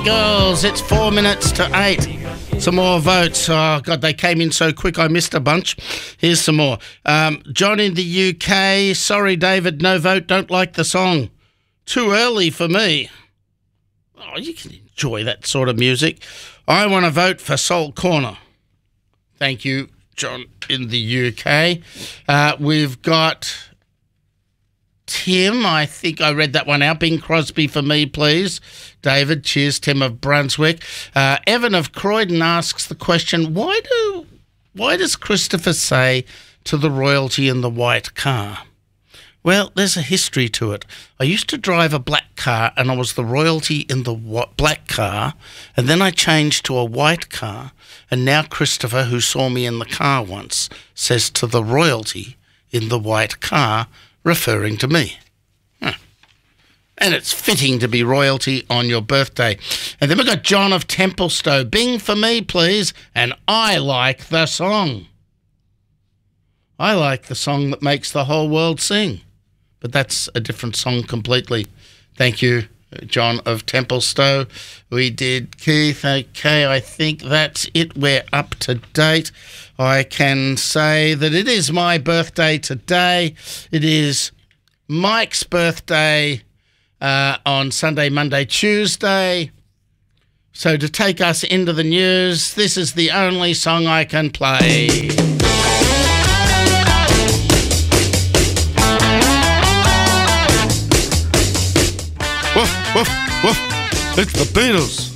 Girls, it's 4 minutes to 8. Some more votes. Oh, God, they came in so quick I missed a bunch. Here's some more. John in the UK. Sorry, David, no vote. Don't like the song. Too early for me. Oh, you can enjoy that sort of music. I want to vote for Soul Corner. Thank you, John in the UK. We've got Tim. I think I read that one out. Bing Crosby for me, please. David, cheers. Tim of Brunswick. Evan of Croydon asks the question, why does Christopher say to the royalty in the white car? Well, there's a history to it. I used to drive a black car and I was the royalty in the black car, and then I changed to a white car, and now Christopher, who saw me in the car once, says to the royalty in the white car, referring to me. And it's fitting to be royalty on your birthday. And then we've got John of Templestowe. Bing for me, please. And I like the song. I like the song that makes the whole world sing. But that's a different song completely. Thank you, John of Templestowe. We did Keith. Okay, I think that's it. We're up to date. I can say that it is my birthday today. It is Mike's birthday on Sunday, Monday, Tuesday. So to take us into the news, this is the only song I can play. Woof, woof, woof. It's the Beatles.